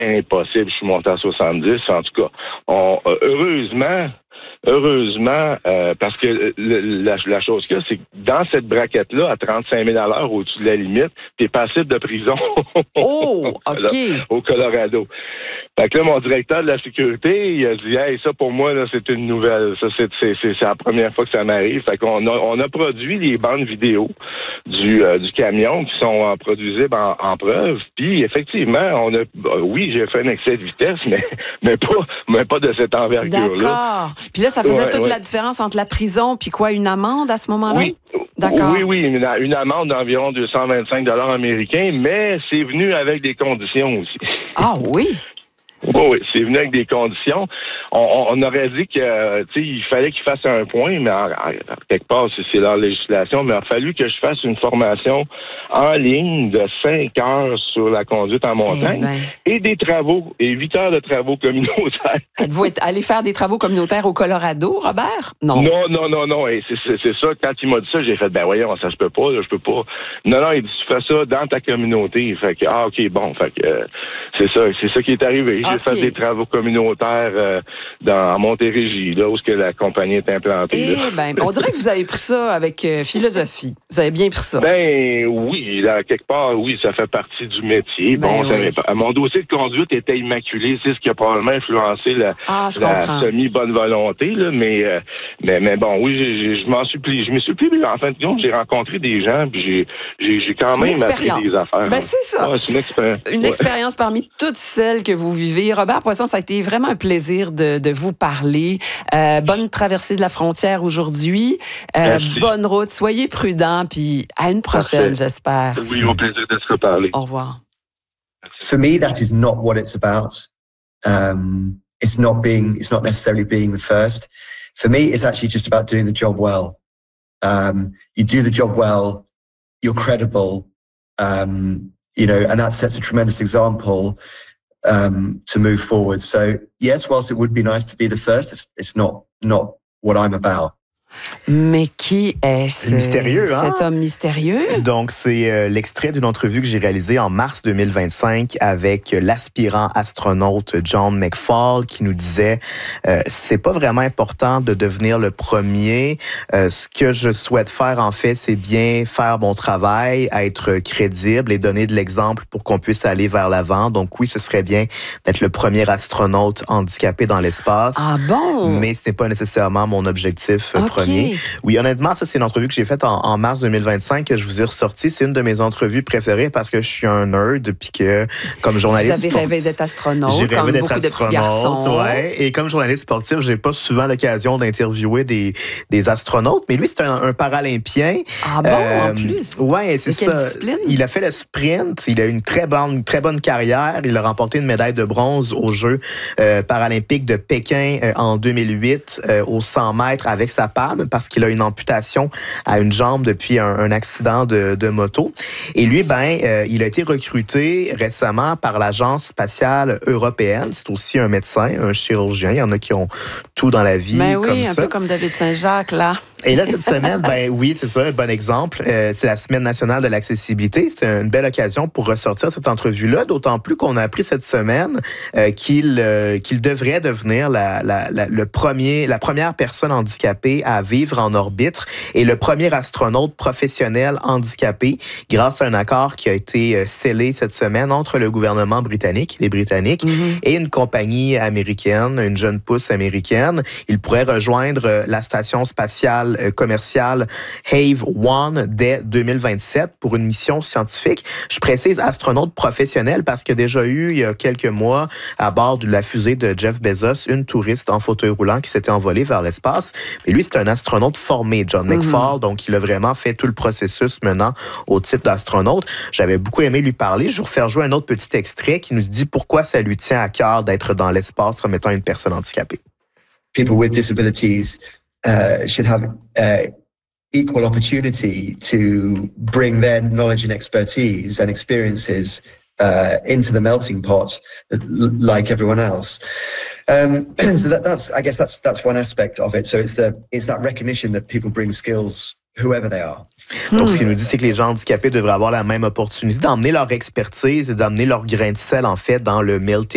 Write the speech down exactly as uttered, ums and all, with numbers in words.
impossible. Je suis monté à soixante-dix. En tout cas, on, euh, heureusement, heureusement, euh, parce que le, la, la chose qu'il y a, c'est que dans cette braquette-là, à trente-cinq mille à l'heure au-dessus de la limite, t'es passible de prison. Oh, OK. Au Colorado. Fait que là, mon directeur de la sécurité, il a dit, hey, ça pour moi, là, c'est une nouvelle. Ça, c'est, c'est, c'est, c'est la première fois que ça m'arrive. Fait qu'on a, on a produit les bandes vidéo du, euh, du camion qui sont euh, produisibles en, en preuve. Puis, effectivement, on a, bah, oui, j'ai fait un excès de vitesse, mais, mais pas, mais pas de cette envergure-là. D'accord. Puis là, ça faisait Ouais, toute ouais. la différence entre la prison puis quoi, une amende à ce moment-là? Oui. D'accord. Oui, oui, une, une amende d'environ deux cent vingt-cinq dollars américains, mais c'est venu avec des conditions aussi. Ah oui? Oui, oui, c'est venu avec des conditions. On, on aurait dit que, euh, tu sais, il fallait qu'il fasse un point, mais en, en, quelque part, c'est, c'est leur législation, mais il a fallu que je fasse une formation en ligne de cinq heures sur la conduite en montagne Eh ben. et des travaux, et huit heures de travaux communautaires. Êtes-vous allé faire des travaux communautaires au Colorado, Robert? Non. Non, non, non, non. Et c'est, c'est, c'est ça, quand il m'a dit ça, j'ai fait, ben voyons, ça se peut pas, là, je peux pas. Non, non, il dit, tu fais ça dans ta communauté. Fait que, ah, OK, bon, fait que, euh, c'est ça, c'est ça qui est arrivé. J'ai Okay. fait des travaux communautaires euh, dans, en Montérégie, là, où ce que la compagnie est implantée. Eh bien, on dirait que vous avez pris ça avec euh, philosophie. Vous avez bien pris ça. Ben oui, là, quelque part, oui, ça fait partie du métier. Ben bon, oui. ça, mon dossier de conduite était immaculé, c'est ce qui a probablement influencé la, Ah, je la comprends. semi-bonne volonté, là, mais, euh, mais, mais bon, oui, j'ai, j'ai, je m'en suis plié. Je me suis plié, mais en fin de compte, j'ai rencontré des gens, puis j'ai, j'ai, j'ai quand C'est une même appris expérience. des affaires. Ben, c'est ça. Ouais, c'est une expérience. Une Ouais. expérience parmi toutes celles que vous vivez. Robert Poisson, ça a été vraiment un plaisir de, de vous parler. Euh, bonne traversée de la frontière aujourd'hui. Euh, bonne route. Soyez prudents. Puis à une prochaine, Parfait. j'espère. Oui, au plaisir de se reparler. Au revoir. For me, that is not what it's about. Um, it's not being, it's not necessarily being the first. For me, it's actually just about doing the job well. Um, you do the job well, you're credible, um, you know, and that sets a tremendous example um, to move forward. So yes, whilst it would be nice to be the first, it's, it's not not what I'm about. Mais qui est ce, mystérieux, hein? cet homme mystérieux? Donc, c'est euh, l'extrait d'une entrevue que j'ai réalisée en mars deux mille vingt-cinq avec l'aspirant astronaute John McFall qui nous disait euh, c'est pas vraiment important de devenir le premier. Euh, ce que je souhaite faire, en fait, c'est bien faire mon travail, être crédible et donner de l'exemple pour qu'on puisse aller vers l'avant. Donc, oui, ce serait bien d'être le premier astronaute handicapé dans l'espace. Ah bon? Mais ce n'est pas nécessairement mon objectif Okay. premier. Oui, honnêtement, ça, c'est une entrevue que j'ai faite en, en mars deux mille vingt-cinq que je vous ai ressortie. C'est une de mes entrevues préférées parce que je suis un nerd puis que, comme journaliste Vous avez sportif, rêvé d'être astronaute, j'ai comme rêvé d'être beaucoup de petits garçons. astronaute, ouais. Et comme journaliste sportif, j'ai pas souvent l'occasion d'interviewer des, des astronautes. Mais lui, c'est un, un paralympien. Ah bon, euh, en plus? Ouais, c'est Et quelle ça. discipline? Il a fait le sprint. Il a eu une très bonne, une très bonne carrière. Il a remporté une médaille de bronze aux Jeux euh, paralympiques de Pékin euh, en deux mille huit euh, aux cent mètres avec sa palme parce qu'il a une amputation à une jambe depuis un, un accident de, de moto. Et lui, ben, euh, il a été recruté récemment par l'Agence spatiale européenne. C'est aussi un médecin, un chirurgien. Il y en a qui ont tout dans la vie Ben oui, comme un ça. peu comme David Saint-Jacques, là. Et là, cette semaine, ben oui, c'est ça, un bon exemple. Euh, c'est la Semaine nationale de l'accessibilité. C'était une belle occasion pour ressortir cette entrevue-là, d'autant plus qu'on a appris cette semaine euh, qu'il euh, qu'il devrait devenir la, la, la, le premier, la première personne handicapée à vivre en orbite et le premier astronaute professionnel handicapé grâce à un accord qui a été euh, scellé cette semaine entre le gouvernement britannique, les Britanniques, mm-hmm. et une compagnie américaine, une jeune pousse américaine. Il pourrait rejoindre euh, la station spatiale commerciale Have One dès deux mille vingt-sept pour une mission scientifique. Je précise astronaute professionnel parce qu'il y a déjà eu, il y a quelques mois, à bord de la fusée de Jeff Bezos, une touriste en fauteuil roulant qui s'était envolée vers l'espace. Mais lui, c'est un astronaute formé, John mm-hmm. McFall, donc il a vraiment fait tout le processus menant au titre d'astronaute. J'avais beaucoup aimé lui parler. Je vais vous faire jouer un autre petit extrait qui nous dit pourquoi ça lui tient à cœur d'être dans l'espace comme étant une personne handicapée. People with disabilities Uh, should have uh, equal opportunity to bring their knowledge and expertise and experiences uh, into the melting pot, like everyone else. Um, so that, that's, I guess, that's that's one aspect of it. So it's the it's that recognition that people bring skills, whoever they are. Donc, ce qu'il nous dit, c'est que les gens handicapés devraient avoir la même opportunité d'emmener leur expertise et d'emmener leur grain de sel, en fait, dans le melting